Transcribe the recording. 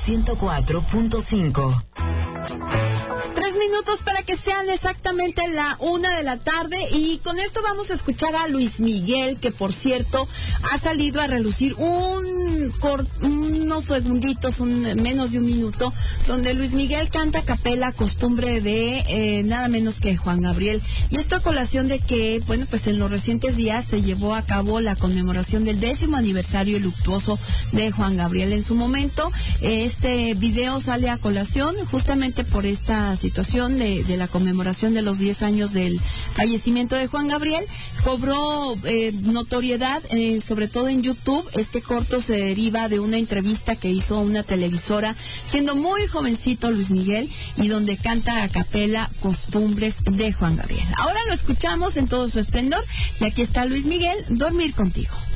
104.5. 3 minutos para que sean exactamente la 1:00 p.m. y con esto vamos a escuchar a Luis Miguel, que por cierto ha salido a relucir unos segunditos, menos de un minuto, donde Luis Miguel canta a capela, costumbre de nada menos que Juan Gabriel. Y esto a colación de que, bueno, pues en los recientes días se llevó a cabo la conmemoración del 10º aniversario luctuoso de Juan Gabriel. En su momento, este video sale a colación justamente por esta situación de la conmemoración de los 10 años del fallecimiento de Juan Gabriel. Cobró notoriedad, sobre todo en YouTube. Este corto se deriva de una entrevista que hizo a una televisora, siendo muy jovencito Luis Miguel, y donde canta a capela Costumbres de Juan Gabriel. Ahora lo escuchamos en todo su esplendor, y aquí está Luis Miguel, Dormir Contigo.